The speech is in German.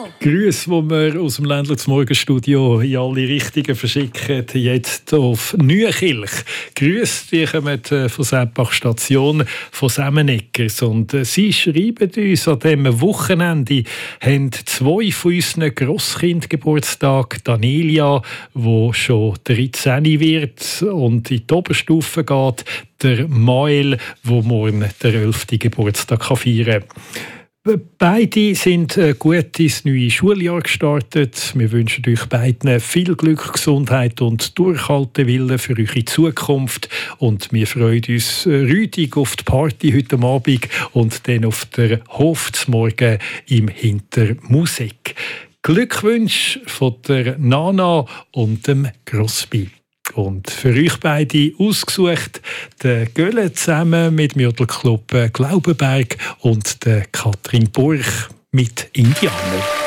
Grüße, die wir aus dem Ländler zum Morgenstudio in alle Richtungen verschicken, jetzt auf Nüechilch. Grüße, die kommen von Seppach Station, von Semeneckers. Und sie schreiben uns, an diesem Wochenende haben 2 von unseren Grosskind Geburtstag. Danelia, die schon 13 wird und in die Oberstufe geht. Der Mael, der morgen den 11. Geburtstag feiern kann. Beide sind gut ins neue Schuljahr gestartet. Wir wünschen euch beiden viel Glück, Gesundheit und Durchhaltewillen für eure Zukunft. Und wir freuen uns rüdig auf die Party heute Abend und dann auf der Hof zum Morgen im Hintermusik. Glückwünsche von der Nana und dem Grossbi. Und für euch beide ausgesucht der Gölle zusammen mit dem Jodelclub Glaubenberg und der Katrin Burch mit Indianer.